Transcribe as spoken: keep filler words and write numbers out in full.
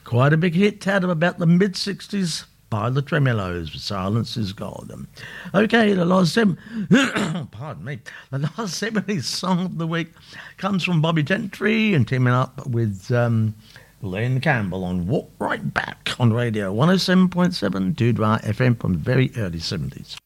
Quite a big hit out of about the mid-sixties by the Tremelos. Silence is Golden. Okay, the last seven, pardon me, the last seventies song of the week comes from Bobby Gentry and teaming up with um, Len Campbell on Walk Right Back on radio one oh seven point seven Dudra F M from the very early seventies.